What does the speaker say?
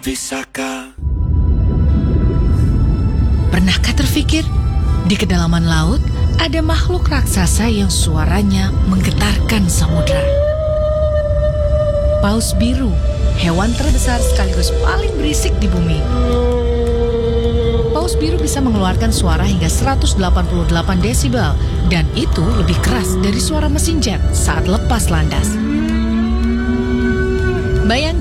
Bisakah? Pernahkah terfikir, di kedalaman laut ada makhluk raksasa yang suaranya menggetarkan samudra? Paus biru, hewan terbesar sekaligus paling berisik di bumi. Paus biru bisa mengeluarkan suara hingga 188 desibel, dan itu lebih keras dari suara mesin jet saat lepas landas. Bayangkan